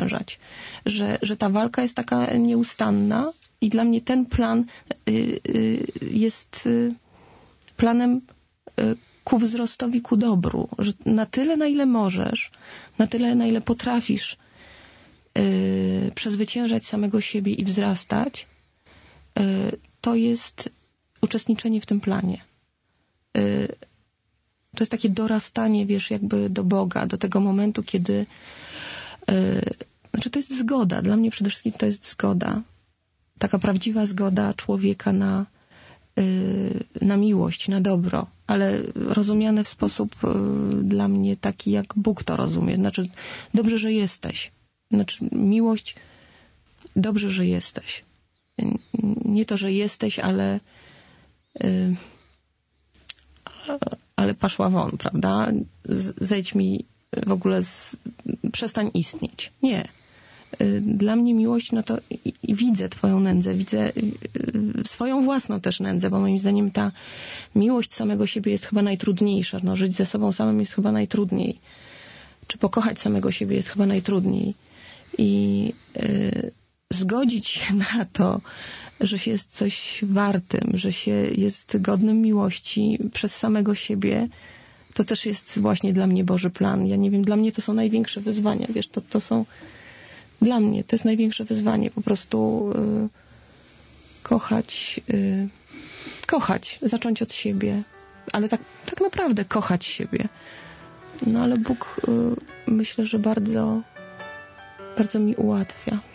przezwyciężać. Że ta walka jest taka nieustanna i dla mnie ten plan jest planem ku wzrostowi, ku dobru. Że na tyle, na ile możesz, na tyle, na ile potrafisz przezwyciężać samego siebie i wzrastać, to jest uczestniczenie w tym planie. To jest takie dorastanie, wiesz, jakby do Boga, do tego momentu, kiedy znaczy to jest zgoda. Dla mnie przede wszystkim to jest zgoda. Taka prawdziwa zgoda człowieka na miłość, na dobro, ale rozumiane w sposób dla mnie taki, jak Bóg to rozumie. Znaczy, dobrze, że jesteś. Znaczy, miłość, dobrze, że jesteś. Nie to, że jesteś, ale paszła won, prawda? Zejdź mi w ogóle, przestań istnieć. Nie. Dla mnie miłość, no to i widzę twoją nędzę, widzę swoją własną też nędzę, bo moim zdaniem ta miłość samego siebie jest chyba najtrudniejsza. No, żyć ze sobą samym jest chyba najtrudniej. Czy pokochać samego siebie jest chyba najtrudniej. I zgodzić się na to, że się jest coś wartym, że się jest godnym miłości przez samego siebie, to też jest właśnie dla mnie Boży plan. Ja nie wiem, dla mnie to są największe wyzwania. Wiesz, to są dla mnie, to jest największe wyzwanie. Po prostu kochać, zacząć od siebie. Ale tak naprawdę kochać siebie. No ale Bóg myślę, że bardzo, bardzo mi ułatwia.